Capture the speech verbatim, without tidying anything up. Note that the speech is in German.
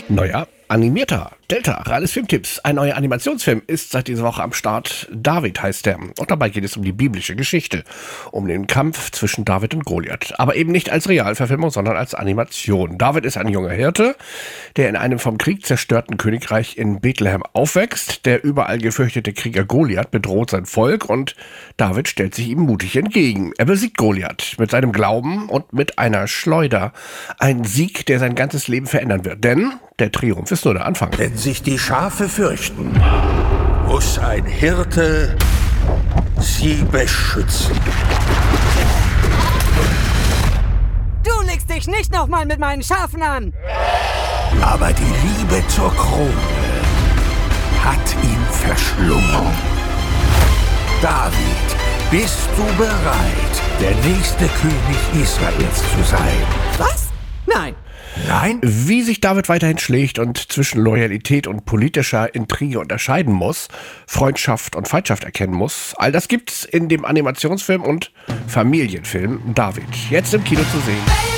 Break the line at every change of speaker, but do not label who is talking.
Neuer animierter Delta, reales Filmtipps. Ein neuer Animationsfilm ist seit dieser Woche am Start. David heißt er. Und dabei geht es um die biblische Geschichte. Um den Kampf zwischen David und Goliath. Aber eben nicht als Realverfilmung, sondern als Animation. David ist ein junger Hirte, der in einem vom Krieg zerstörten Königreich in Bethlehem aufwächst. Der überall gefürchtete Krieger Goliath bedroht sein Volk und David stellt sich ihm mutig entgegen. Er besiegt Goliath mit seinem Glauben und mit einer Schleuder. Ein Sieg, der sein ganzes Leben verändern wird. Denn der Triumph ist nur der Anfang.
Wenn sich die Schafe fürchten, muss ein Hirte sie beschützen.
Du legst dich nicht nochmal mit meinen Schafen an!
Aber die Liebe zur Krone hat ihn verschlungen. David, bist du bereit, der nächste König Israels zu sein?
Was? Nein.
Nein?
Wie sich David weiterhin schlägt und zwischen Loyalität und politischer Intrige unterscheiden muss, Freundschaft und Feindschaft erkennen muss, all das gibt's in dem Animationsfilm und Familienfilm David. Jetzt im Kino zu sehen.